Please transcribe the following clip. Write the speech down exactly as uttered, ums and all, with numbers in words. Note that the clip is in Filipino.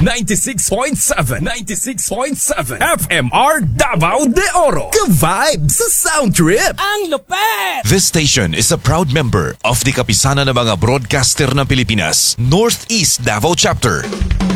ninety-six point seven, ninety-six point seven F M R Davao de Oro. Ka-vibe sa Sound Trip. Ang lupet! This station is a proud member of the Kapisanan ng mga Broadcaster ng Pilipinas, Northeast Davao Chapter.